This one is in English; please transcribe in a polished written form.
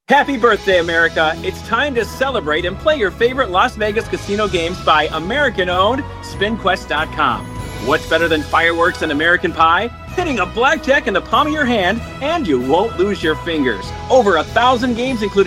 Happy birthday, America. It's time to celebrate and play your favorite Las Vegas casino games by American-owned SpinQuest.com. What's better than fireworks and American Pie? Hitting a blackjack in the palm of your hand, and you won't lose your fingers. Over 1,000 games, including